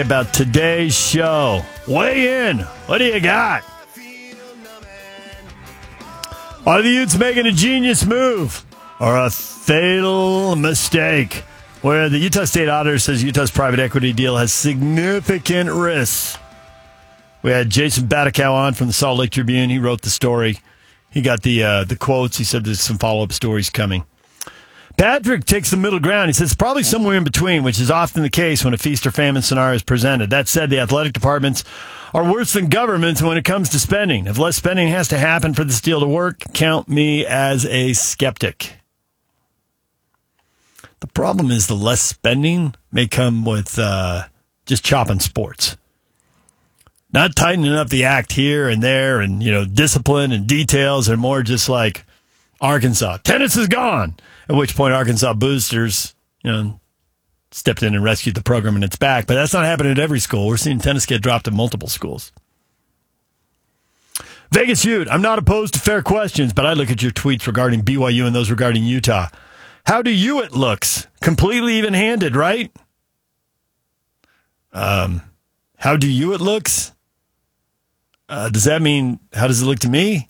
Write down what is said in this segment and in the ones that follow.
About today's show. Weigh in. What do you got? Are the Utes making a genius move or a fatal mistake? Where the Utah State Auditor says Utah's private equity deal has significant risks. We had Jason Batikow on from the Salt Lake Tribune. He wrote the story. He got the quotes. He said there's some follow-up stories coming. Patrick takes the middle ground. He says probably somewhere in between, which is often the case when a feast or famine scenario is presented. That said, the athletic departments are worse than governments when it comes to spending. If less spending has to happen for this deal to work, count me as a skeptic. The problem is the less spending may come with just chopping sports. Not tightening up the act here and there and, discipline and details are more just like Arkansas. Tennis is gone. At which point Arkansas boosters, stepped in and rescued the program and it's back. But that's not happening at every school. We're seeing tennis get dropped at multiple schools. Vegas Ute, I'm not opposed to fair questions, but I look at your tweets regarding BYU and those regarding Utah. How do you it looks? Completely even-handed, right? How do you it looks? Does that mean, how does it look to me?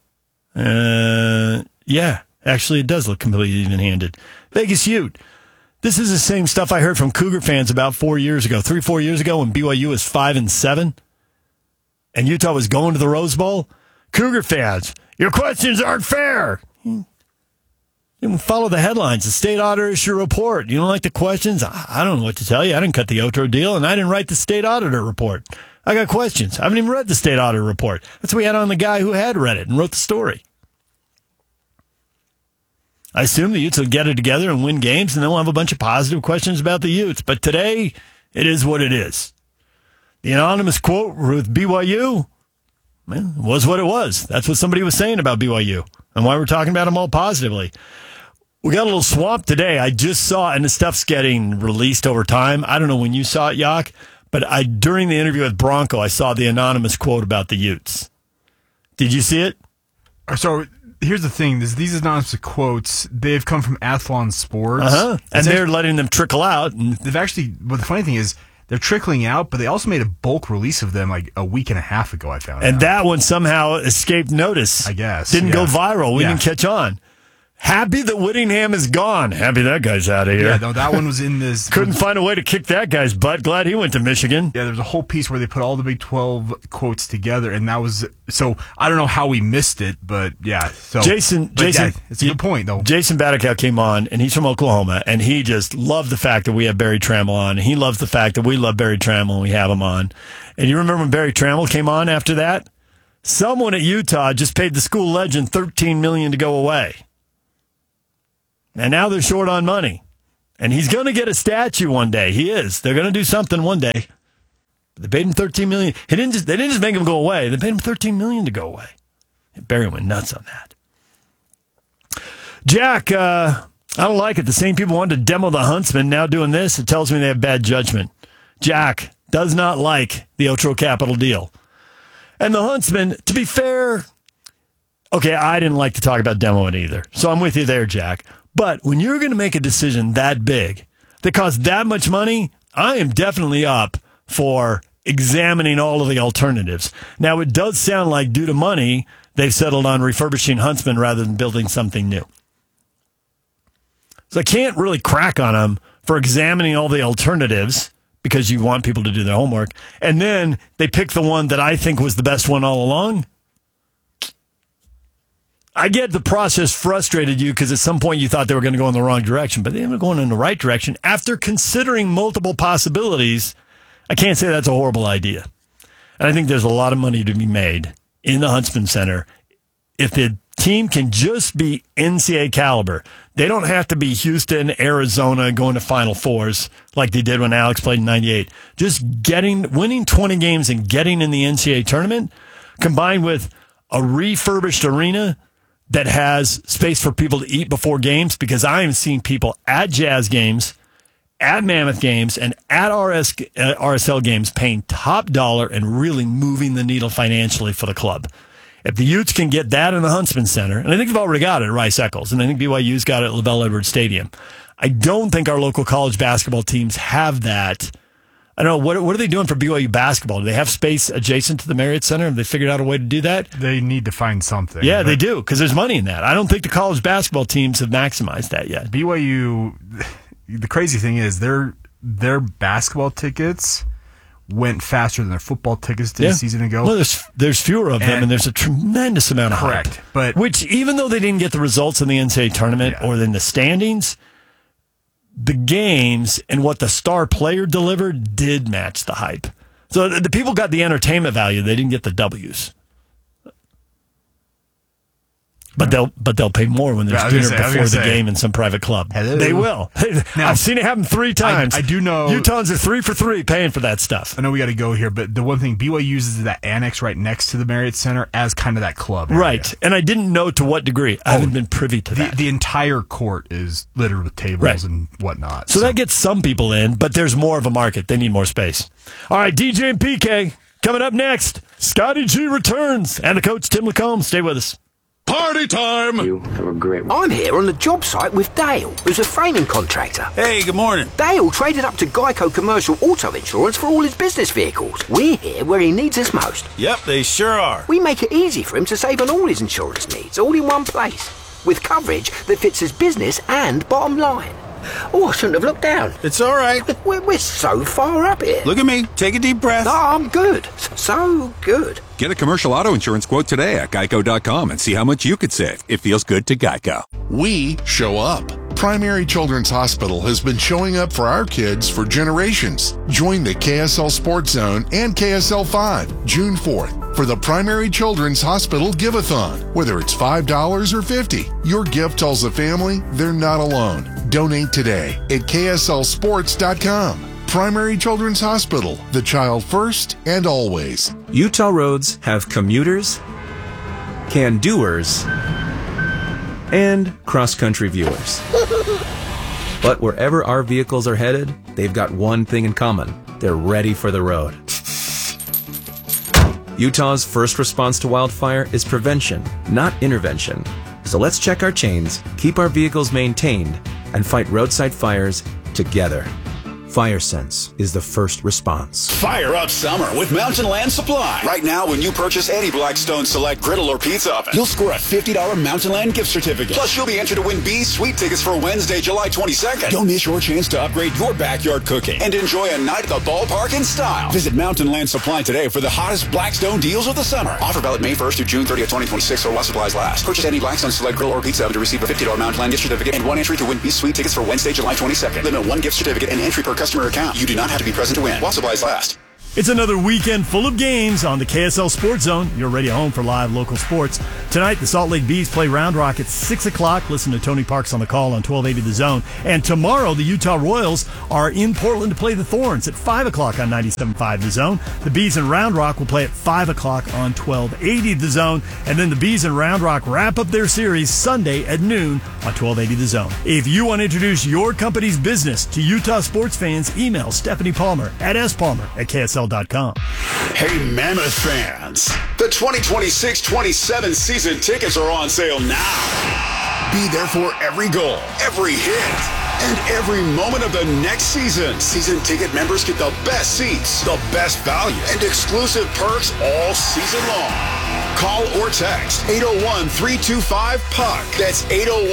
Yeah, actually it does look completely even-handed. Vegas Ute, this is the same stuff I heard from Cougar fans about 4 years ago, 3-4 years ago when BYU was 5-7 and Utah was going to the Rose Bowl. Cougar fans, your questions aren't fair. You didn't follow the headlines. The state auditor issued a report. You don't like the questions? I don't know what to tell you. I didn't cut the Otro deal, and I didn't write the state auditor report. I got questions. I haven't even read the state auditor report. That's what we had on the guy who had read it and wrote the story. I assume the Utes will get it together and win games, and then we'll have a bunch of positive questions about the Utes. But today, it is what it is. The anonymous quote with BYU, was what it was. That's what somebody was saying about BYU and why we're talking about them all positively. We got a little swamp today. I just saw, and the stuff's getting released over time. I don't know when you saw it, Yak, but during the interview with Bronco, I saw the anonymous quote about the Utes. Did you see it? So here's the thing. These anonymous quotes, they've come from Athlon Sports. And they're letting them trickle out. And they've actually, well, the funny thing is, they're trickling out, but they also made a bulk release of them like a week and a half ago, I found out. And that one somehow escaped notice. I guess. Didn't go viral. We didn't catch on. Happy that Whittingham is gone. Happy that guy's out of here. Yeah, no, that one was in this. Couldn't find a way to kick that guy's butt. Glad he went to Michigan. Yeah, there was a whole piece where they put all the Big 12 quotes together, and that was, so I don't know how we missed it, but yeah. So Jason, yeah, it's a good point, though. Jason Batikow came on, and he's from Oklahoma, and he just loved the fact that we have Barry Trammell on, and he loves the fact that we love Barry Trammell and we have him on. And you remember when Barry Trammell came on after that? Someone at Utah just paid the school legend $13 million to go away. And now they're short on money. And he's going to get a statue one day. He is. They're going to do something one day. They paid him $13 million. They didn't just make him go away. They paid him $13 million to go away. And Barry went nuts on that. Jack, I don't like it. The same people wanted to demo the Huntsman, now doing this. It tells me they have bad judgment. Jack does not like the Otro Capital deal. And the Huntsman, to be fair, okay, I didn't like to talk about demoing either. So I'm with you there, Jack. But when you're going to make a decision that big, that costs that much money, I am definitely up for examining all of the alternatives. Now, it does sound like due to money, they've settled on refurbishing Huntsman rather than building something new. So I can't really crack on them for examining all the alternatives because you want people to do their homework. And then they pick the one that I think was the best one all along. I get the process frustrated you because at some point you thought they were going to go in the wrong direction, but they ended up going in the right direction. After considering multiple possibilities, I can't say that's a horrible idea. And I think there's a lot of money to be made in the Huntsman Center if the team can just be NCAA caliber. They don't have to be Houston, Arizona, going to Final Fours like they did when Alex played in 98. Just winning 20 games and getting in the NCAA tournament, combined with a refurbished arena that has space for people to eat before games, because I am seeing people at Jazz games, at Mammoth games, and at RSL games paying top dollar and really moving the needle financially for the club. If the Utes can get that in the Huntsman Center, and I think they've already got it at Rice-Eccles, and I think BYU's got it at LaVell Edwards Stadium. I don't think our local college basketball teams have that I don't know, what are they doing for BYU basketball? Do they have space adjacent to the Marriott Center? Have they figured out a way to do that? They need to find something. Yeah, they do, because there's money in that. I don't think the college basketball teams have maximized that yet. BYU, the crazy thing is their basketball tickets went faster than their football tickets did a season ago. Well, there's fewer of them, and there's a tremendous amount of hype. Correct. But which, even though they didn't get the results in the NCAA tournament or in the standings, the games and what the star player delivered did match the hype. So the people got the entertainment value. They didn't get the W's. But they'll pay more when there's dinner before the game in some private club. Hello. They will. Now, I've seen it happen 3 times. I do know Utahns are 3 for 3 paying for that stuff. I know we got to go here, but the one thing BYU uses that annex right next to the Marriott Center as kind of that club area. Right, and I didn't know to what degree. I haven't been privy to that. The entire court is littered with tables and whatnot. So that gets some people in, but there's more of a market. They need more space. All right, DJ and PK coming up next. Scotty G returns, and the coach Tim Lacombe. Stay with us. Party time! You have a great one. I'm here on the job site with Dale, who's a framing contractor. Hey, good morning. Dale traded up to Geico Commercial Auto Insurance for all his business vehicles. We're here where he needs us most. Yep, they sure are. We make it easy for him to save on all his insurance needs, all in one place, with coverage that fits his business and bottom line. Oh, I shouldn't have looked down. It's all right. We're so far up here. Look at me. Take a deep breath. No, I'm good. So good. Get a commercial auto insurance quote today at geico.com and see how much you could save. It feels good to Geico. We show up. Primary Children's Hospital has been showing up for our kids for generations. Join the KSL Sports Zone and KSL 5 June 4th for the Primary Children's Hospital Give-a-thon. Whether it's $5 or $50, your gift tells the family they're not alone. Donate today at kslsports.com. Primary Children's Hospital, the child first and always. Utah roads have commuters, can-doers, and cross-country viewers. But wherever our vehicles are headed, they've got one thing in common. They're ready for the road. Utah's first response to wildfire is prevention, not intervention. So let's check our chains, keep our vehicles maintained, and fight roadside fires together. FireSense is the first response. Fire up summer with Mountain Land Supply. Right now, when you purchase any Blackstone Select griddle or pizza oven, you'll score a $50 Mountain Land gift certificate. Plus, you'll be entered to win B's Sweet tickets for Wednesday, July 22nd. Don't miss your chance to upgrade your backyard cooking and enjoy a night at the ballpark in style. Visit Mountain Land Supply today for the hottest Blackstone deals of the summer. Offer valid May 1st through June 30th, 2026, or while supplies last. Purchase any Blackstone Select griddle or pizza oven to receive a $50 Mountain Land gift certificate and 1 entry to win B's Sweet tickets for Wednesday, July 22nd. Limit 1 gift certificate and entry per customer account. You do not have to be present to win while supplies last. It's another weekend full of games on the KSL Sports Zone. Your radio home for live local sports. Tonight, the Salt Lake Bees play Round Rock at 6 o'clock. Listen to Tony Parks on the call on 1280 The Zone. And tomorrow, the Utah Royals are in Portland to play the Thorns at 5 o'clock on 97.5 The Zone. The Bees and Round Rock will play at 5 o'clock on 1280 The Zone. And then the Bees and Round Rock wrap up their series Sunday at noon on 1280 The Zone. If you want to introduce your company's business to Utah sports fans, email Stephanie Palmer at spalmer@ksl.com. Hey, Mammoth fans, the 2026-27 season tickets are on sale now. Be there for every goal, every hit, and every moment of the next season. Season ticket members get the best seats, the best value, and exclusive perks all season long. Call or text 801-325-PUCK. That's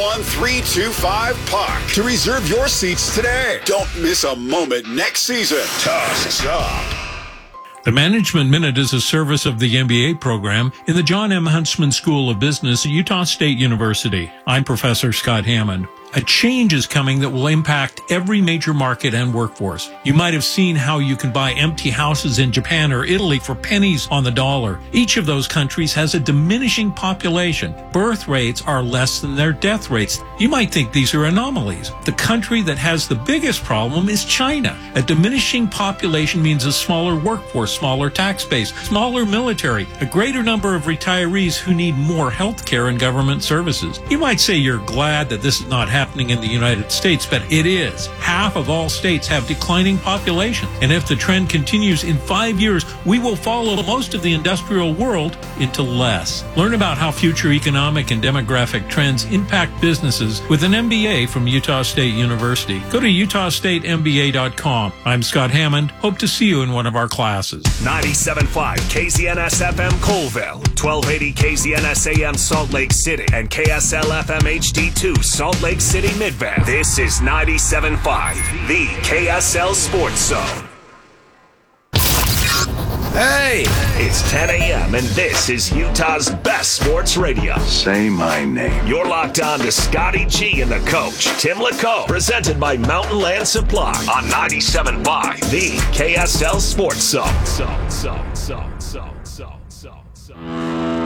801-325-PUCK to reserve your seats today. Don't miss a moment next season. Tusk up. The Management Minute is a service of the MBA program in the John M. Huntsman School of Business at Utah State University. I'm Professor Scott Hammond. A change is coming that will impact every major market and workforce. You might have seen how you can buy empty houses in Japan or Italy for pennies on the dollar. Each of those countries has a diminishing population. Birth rates are less than their death rates. You might think these are anomalies. The country that has the biggest problem is China. A diminishing population means a smaller workforce, smaller tax base, smaller military, a greater number of retirees who need more health care and government services. You might say you're glad that this is not happening happening in the United States, but it is. Half of all states have declining populations. And if the trend continues in 5 years, we will follow most of the industrial world into less. Learn about how future economic and demographic trends impact businesses with an MBA from Utah State University. Go to utahstatemba.com. I'm Scott Hammond. Hope to see you in one of our classes. 97.5 KZNS FM Colville, 1280 KZNS AM Salt Lake City, and KSL FM HD2 Salt Lake City Midvale. This is 97.5, the KSL Sports Zone. Hey, it's 10 a.m. and this is Utah's best sports radio. Say my name. You're locked on to Scotty G and the coach, Tim LaCombe, presented by Mountain Land Supply on 97.5, the KSL Sports Zone.